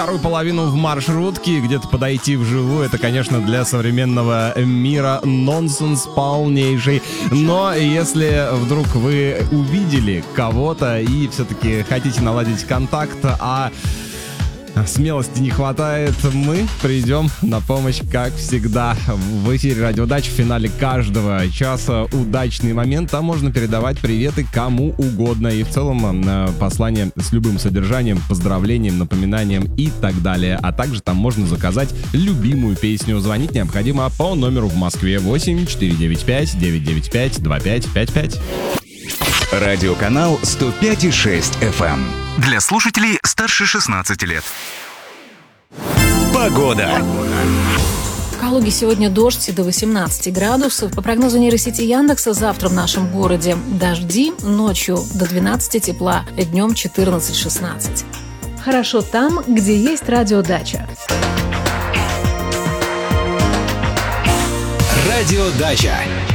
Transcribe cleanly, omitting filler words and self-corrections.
Вторую половину в маршрутке, где-то подойти вживую, это, конечно, для современного мира нонсенс полнейший. Но если вдруг вы увидели кого-то и все-таки хотите наладить контакт, а смелости не хватает, мы придем на помощь, как всегда. В эфире «Радио Дача» в финале каждого часа удачный момент. Там можно передавать приветы кому угодно. И в целом послание с любым содержанием, поздравлением, напоминанием и так далее. А также там можно заказать любимую песню. Звонить необходимо по номеру в Москве 8 495 995 2555. Радиоканал 105,6 FM. Для слушателей старше 16 лет. Погода. В Калуге сегодня дождь и до 18 градусов. По прогнозу нейросети Яндекса, завтра в нашем городе дожди, ночью до 12 тепла, днем 14-16. Хорошо там, где есть радиодача. Радиодача.